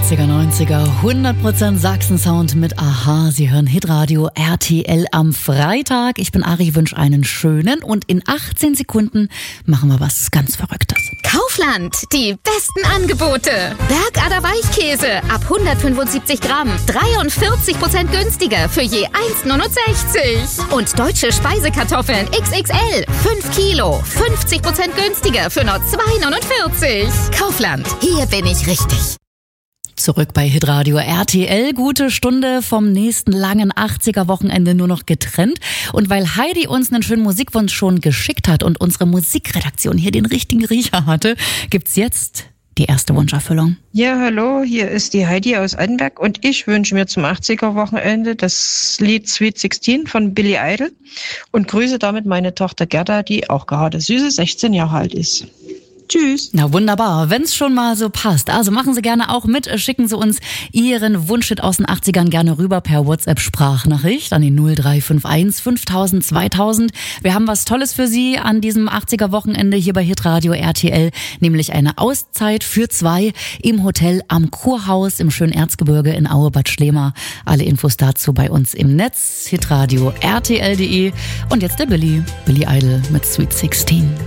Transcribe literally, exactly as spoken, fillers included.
achtziger, neunziger, hundert Prozent Sachsen-Sound mit Aha. Sie hören Hitradio R T L am Freitag. Ich bin Ari, wünsche einen schönen und in achtzehn Sekunden machen wir was ganz Verrücktes. Kaufland, die besten Angebote. Bergader Weichkäse ab hundertfünfundsiebzig Gramm, dreiundvierzig Prozent günstiger für je eins Komma neunundsechzig. Und deutsche Speisekartoffeln X X L, fünf Kilo, fünfzig Prozent günstiger für nur zwei Komma neunundvierzig. Kaufland, hier bin ich richtig. Zurück bei Hitradio R T L. Gute Stunde vom nächsten langen achtziger-Wochenende nur noch getrennt. Und weil Heidi uns einen schönen Musikwunsch schon geschickt hat und unsere Musikredaktion hier den richtigen Riecher hatte, gibt's jetzt die erste Wunscherfüllung. Ja, hallo, hier ist die Heidi aus Altenberg und ich wünsche mir zum achtziger-Wochenende das Lied Sweet sixteen von Billy Idol und grüße damit meine Tochter Gerda, die auch gerade süße sechzehn Jahre alt ist. Tschüss. Na wunderbar, wenn's schon mal so passt. Also machen Sie gerne auch mit, schicken Sie uns Ihren Wunschhit aus den achtzigern gerne rüber per WhatsApp-Sprachnachricht an die null drei fünf eins fünftausend zweitausend. Wir haben was Tolles für Sie an diesem achtziger-Wochenende hier bei Hitradio R T L, nämlich eine Auszeit für zwei im Hotel am Kurhaus im schönen Erzgebirge in Aue-Bad Schlema. Alle Infos dazu bei uns im Netz, hitradio R T L punkt de. Und jetzt der Billy, Billy Idol mit Sweet sixteen.